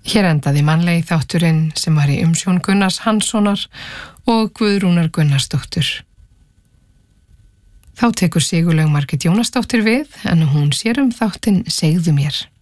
Hér endaði mannlegi þátturinn sem var í umsjón Gunnars Hanssonar og Guðrúnar Gunnarsdóttur. Þá tekur Sigurlaug Margrét Jónasdóttir við en hún sér þáttinn Segðu mér.